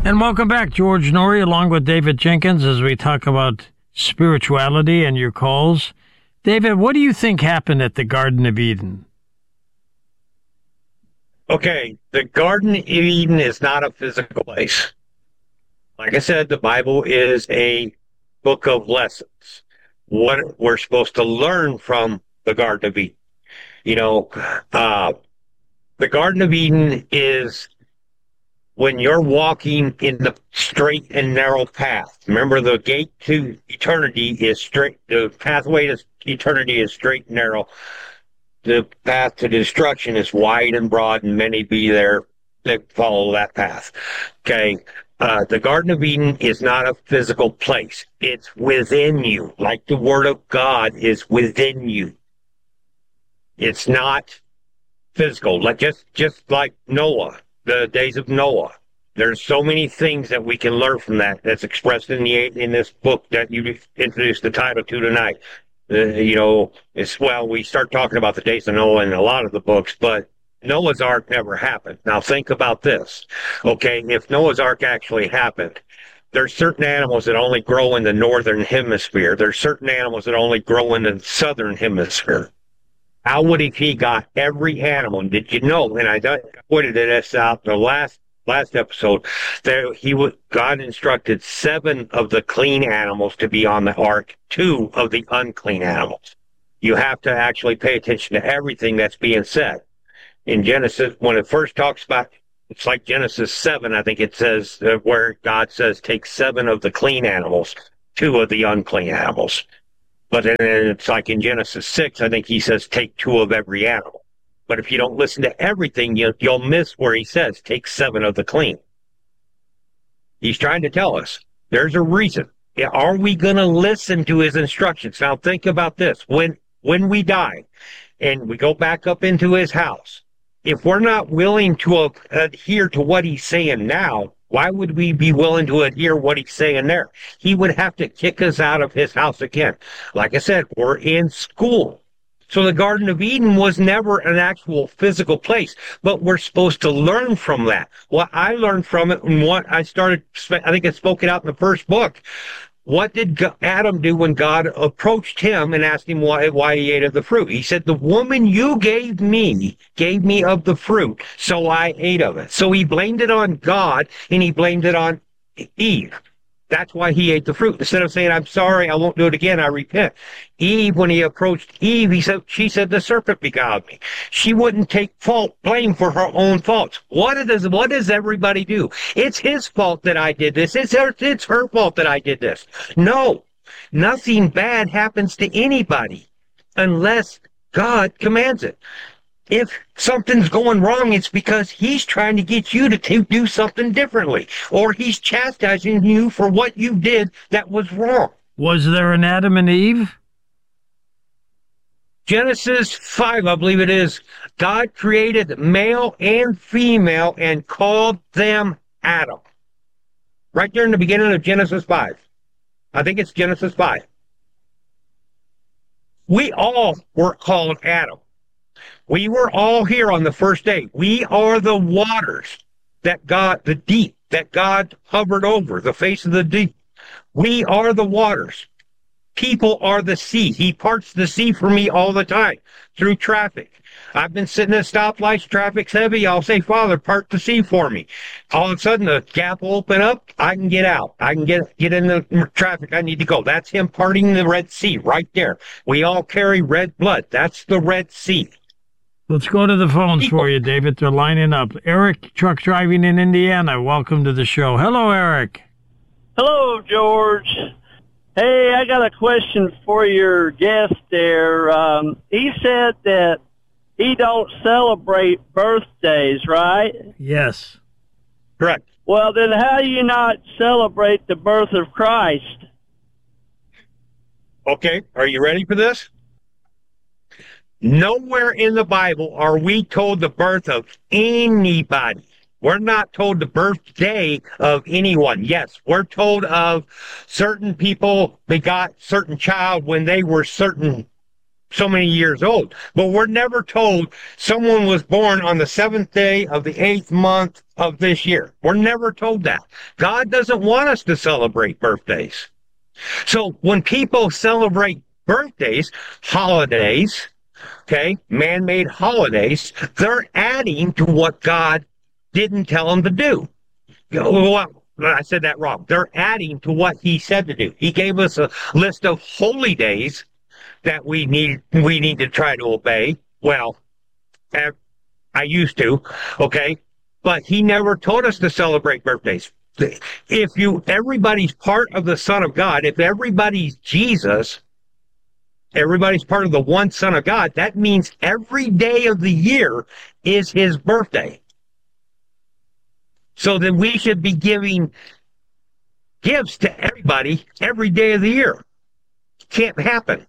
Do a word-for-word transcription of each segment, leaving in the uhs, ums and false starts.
And welcome back, George Noory, along with David Jenkins, as we talk about spirituality and your calls. David, what do you think happened at the Garden of Eden? Okay, the Garden of Eden is not a physical place. Like I said, the Bible is a book of lessons. What we're supposed to learn from the Garden of Eden. You know, uh, the Garden of Eden is when you're walking in the straight and narrow path. Remember, the gate to eternity is straight. The pathway to eternity is straight and narrow. The path to destruction is wide and broad, and many be there that follow that path. Okay. Uh, the Garden of Eden is not a physical place. It's within you, like the Word of God is within you. It's not physical, like just, just like Noah, the days of Noah. There's so many things that we can learn from that that's expressed in the in this book that you introduced the title to tonight. Uh, you know, it's, well, we start talking about the days of Noah in a lot of the books, but Noah's Ark never happened. Now think about this. Okay, if Noah's Ark actually happened, there's certain animals that only grow in the northern hemisphere. There's certain animals that only grow in the southern hemisphere. How would he, he got every animal? Did you know? And I pointed this out in the last last episode that he would God instructed seven of the clean animals to be on the ark, two of the unclean animals. You have to actually pay attention to everything that's being said. In Genesis, when it first talks about, it's like Genesis seven, I think it says, uh, where God says, take seven of the clean animals, two of the unclean animals. But then it's like in Genesis six, I think he says, take two of every animal. But if you don't listen to everything, you, you'll miss where he says, take seven of the clean. He's trying to tell us, there's a reason. Are we going to listen to his instructions? Now think about this. When, when we die and we go back up into his house, if we're not willing to adhere to what he's saying now, why would we be willing to adhere what he's saying there? He would have to kick us out of his house again. Like I said, we're in school. So the Garden of Eden was never an actual physical place, but we're supposed to learn from that. What I learned from it and what I started, I think I spoke it out in the first book. What did Adam do when God approached him and asked him why, why he ate of the fruit? He said, the woman you gave me gave me of the fruit, so I ate of it. So he blamed it on God, and he blamed it on Eve. That's why he ate the fruit. Instead of saying, I'm sorry, I won't do it again, I repent. Eve, when he approached Eve, he said, she said, the serpent beguiled me. She wouldn't take fault, blame for her own faults. What does, what does everybody do? It's his fault that I did this. It's her, it's her fault that I did this. No, nothing bad happens to anybody unless God commands it. If something's going wrong, it's because he's trying to get you to t- do something differently, or he's chastising you for what you did that was wrong. Was there an Adam and Eve? Genesis five, I believe it is, God created male and female and called them Adam. Right there in the beginning of Genesis five. I think it's Genesis five. We all were called Adam. We were all here on the first day. We are the waters that God, the deep, that God hovered over, the face of the deep. We are the waters. People are the sea. He parts the sea for me all the time through traffic. I've been sitting at stoplights, traffic's heavy. I'll say, Father, part the sea for me. All of a sudden, the gap will open up. I can get out. I can get, get in the traffic I need to go. That's him parting the Red Sea right there. We all carry red blood. That's the Red Sea. Let's go to the phones for you, David. They're lining up. Eric, truck driving in Indiana. Welcome to the show. Hello, Eric. Hello, George. Hey, I got a question for your guest there. Um, he said that he don't celebrate birthdays, right? Yes. Correct. Well, then how do you not celebrate the birth of Christ? Okay, are you ready for this? Nowhere in the Bible are we told the birth of anybody. We're not told the birthday of anyone. Yes, we're told of certain people begot certain child when they were certain so many years old. But we're never told someone was born on the seventh day of the eighth month of this year. We're never told that. God doesn't want us to celebrate birthdays. So when people celebrate birthdays, holidays, okay, man-made holidays, they're adding to what God didn't tell them to do. Well, I said that wrong. They're adding to what he said to do. He gave us a list of holy days that we need we need to try to obey. Well, I used to, okay? But he never told us to celebrate birthdays. If you everybody's part of the Son of God, if everybody's Jesus, everybody's part of the one Son of God, that means every day of the year is his birthday. So then we should be giving gifts to everybody every day of the year. Can't happen.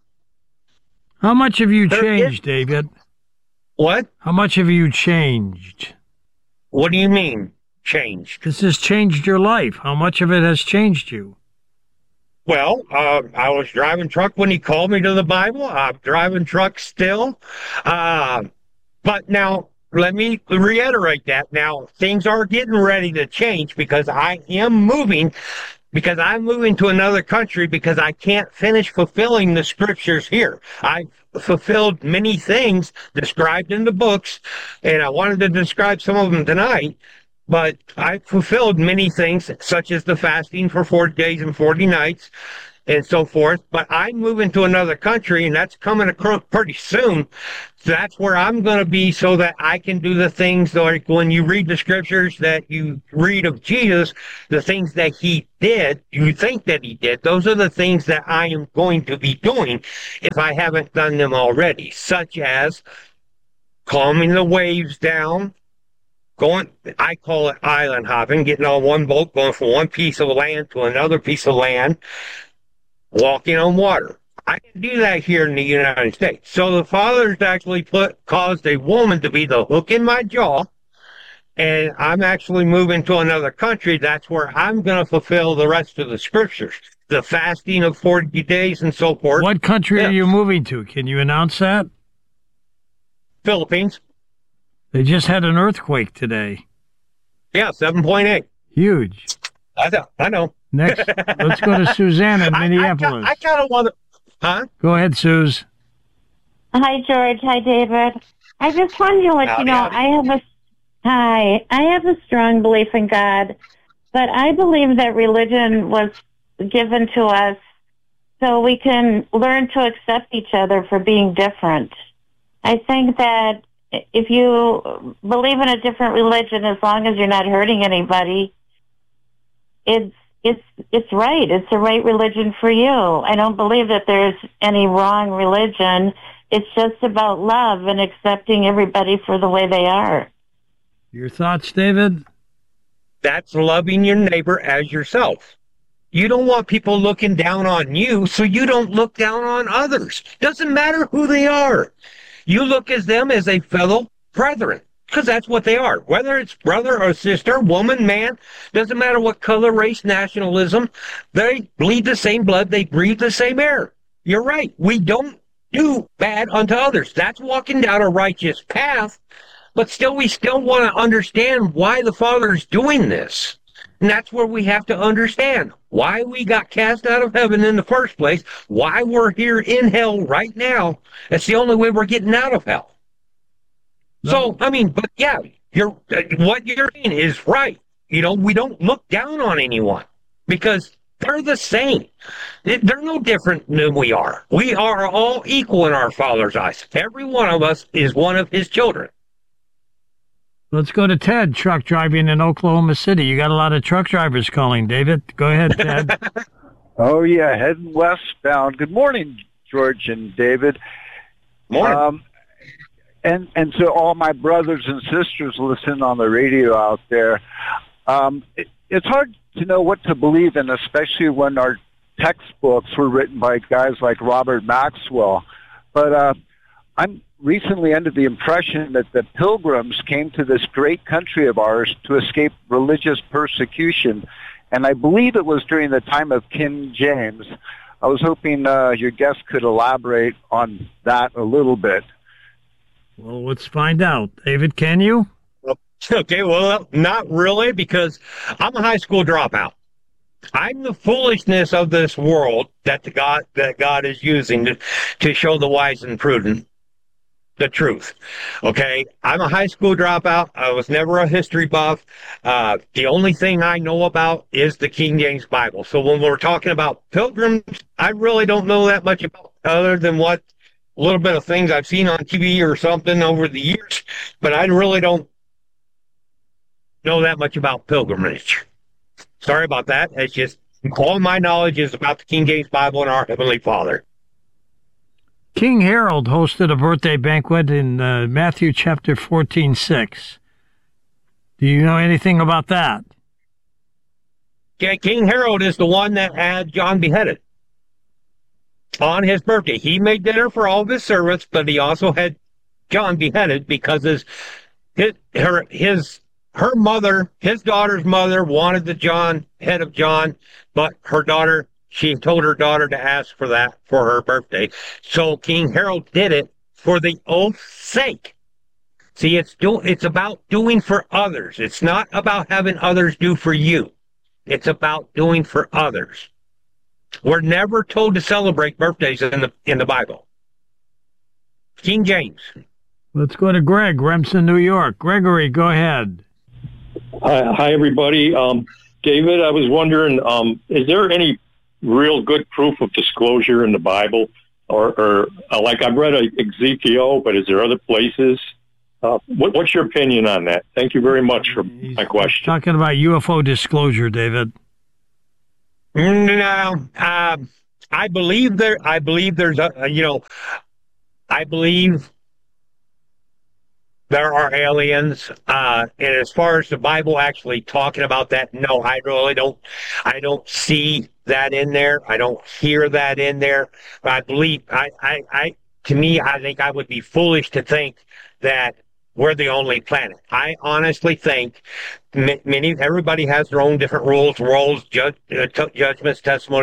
How much have you There changed, is- David? What? How much have you changed? What do you mean, changed? This has changed your life. How much of it has changed you? Well, uh, I was driving truck when he called me to the Bible. I'm driving truck still. Uh, but now, let me reiterate that. Now, things are getting ready to change because I am moving, because I'm moving to another country because I can't finish fulfilling the scriptures here. I've fulfilled many things described in the books, and I wanted to describe some of them tonight. But I fulfilled many things, such as the fasting for forty days and forty nights and so forth. But I'm moving to another country, and that's coming across pretty soon. That's where I'm going to be so that I can do the things like when you read the scriptures that you read of Jesus, the things that he did, you think that he did, those are the things that I am going to be doing if I haven't done them already, such as calming the waves down, going, I call it island hopping, getting on one boat, going from one piece of land to another piece of land, walking on water. I can do that here in the United States. So the Father's actually put caused a woman to be the hook in my jaw, and I'm actually moving to another country. That's where I'm going to fulfill the rest of the scriptures, the fasting of forty days and so forth. What country Yeah. are you moving to? Can you announce that? Philippines. They just had an earthquake today. Yeah, seven point eight. Huge. I know. I know. Next, let's go to Suzanne in Minneapolis. I, I, I kind of want to, huh? Go ahead, Suze. Hi, George. Hi, David. I just wanted to let Howdy, you know howdy. I have a hi. I have a strong belief in God, but I believe that religion was given to us so we can learn to accept each other for being different. I think that if you believe in a different religion, as long as you're not hurting anybody, it's It's it's right. It's the right religion for you. I don't believe that there's any wrong religion. It's just about love and accepting everybody for the way they are. Your thoughts, David? That's loving your neighbor as yourself. You don't want people looking down on you, so you don't look down on others. Doesn't matter who they are. You look at them as a fellow brethren, because that's what they are. Whether it's brother or sister, woman, man, doesn't matter what color, race, nationalism, they bleed the same blood, they breathe the same air. You're right. We don't do bad unto others. That's walking down a righteous path, but still, we still want to understand why the Father is doing this. And that's where we have to understand why we got cast out of heaven in the first place, why we're here in hell right now. That's the only way we're getting out of hell. So, I mean, but yeah, you're, uh, what you're saying is right. You know, we don't look down on anyone because they're the same. They- They're no different than we are. We are all equal in our Father's eyes. Every one of us is one of his children. Let's go to Ted, truck driving in Oklahoma City. You got a lot of truck drivers calling, David. Go ahead, Ted. Oh, yeah, heading westbound. Good morning, George and David. Morning. Um, and, and to all my brothers and sisters listening on the radio out there, um, it, it's hard to know what to believe in, especially when our textbooks were written by guys like Robert Maxwell. But uh, I'm recently under the impression that the Pilgrims came to this great country of ours to escape religious persecution, and I believe it was during the time of King James. I was hoping uh, your guest could elaborate on that a little bit. Well, let's find out. David, can you? Okay, well, not really, because I'm a high school dropout. I'm the foolishness of this world that the God that God is using to, to show the wise and prudent the truth. Okay, I'm a high school dropout. I was never a history buff. Uh, the only thing I know about is the King James Bible. So when we're talking about pilgrims, I really don't know that much about other than what a little bit of things I've seen on T V or something over the years. But I really don't know that much about pilgrimage. Sorry about that. It's just all my knowledge is about the King James Bible and our Heavenly Father. King Herod hosted a birthday banquet in uh, Matthew chapter fourteen six. Do you know anything about that? Yeah, King Herod is the one that had John beheaded on his birthday. He made dinner for all of his servants, but he also had John beheaded because his his her his her mother, his daughter's mother, wanted the John head of John, but her daughter. She told her daughter to ask for that for her birthday. So King Herod did it for the oath's sake. See, it's do, it's about doing for others. It's not about having others do for you. It's about doing for others. We're never told to celebrate birthdays in the in the Bible. King James. Let's go to Greg, Remsen, New York. Gregory, go ahead. Hi, hi everybody. Um, David, I was wondering, um, is there any real good proof of disclosure in the Bible, or, or uh, like I've read Ezekiel, but is there other places? Uh, what, what's your opinion on that? Thank you very much for He's my question. Talking about U F O disclosure, David. No, uh, I believe there. I believe there's a. You know, I believe there are aliens. Uh, and as far as the Bible actually talking about that, no, I really don't. I don't see that in there. I don't hear that in there. But I believe, I, I, I, to me, I think I would be foolish to think that we're the only planet. I honestly think many, everybody has their own different rules, roles, judge, uh, t- judgments, testimonies.